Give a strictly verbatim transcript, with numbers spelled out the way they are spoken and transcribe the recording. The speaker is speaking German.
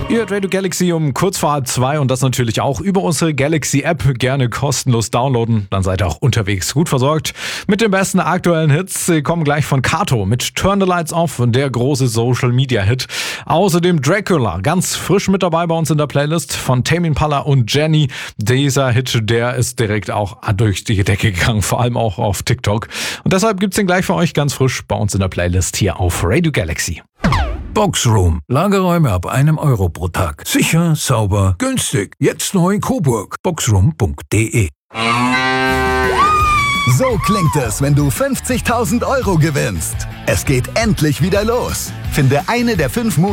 Ihr hört Radio Galaxy um kurz vor halb zwei und das natürlich auch über unsere Galaxy-App. Gerne kostenlos downloaden, dann seid ihr auch unterwegs gut versorgt. Mit den besten aktuellen Hits Sie kommen gleich von Kato mit Turn the Lights Off, der große Social-Media-Hit. Außerdem Dracula, ganz frisch mit dabei bei uns in der Playlist von Tame Impala und Jenny. Dieser Hit, der ist direkt auch durch die Decke gegangen, vor allem auch auf TikTok. Und deshalb gibt's den gleich für euch ganz frisch bei uns in der Playlist hier auf Radio Galaxy. Boxroom. Lagerräume ab einem Euro pro Tag. Sicher, sauber, günstig. Jetzt neu in Coburg. boxroom punkt de. So klingt es, wenn du fünfzigtausend Euro gewinnst. Es geht endlich wieder los. Finde eine der fünf